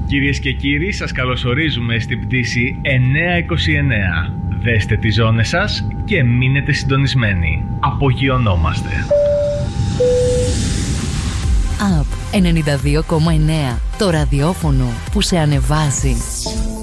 Κυρίες και κύριοι, σας καλωσορίζουμε στην πτήση 929. Δέστε τις ζώνες σας και μείνετε συντονισμένοι. Απογειωνόμαστε. ΑΠ 92,9. Το ραδιόφωνο που σε ανεβάζει.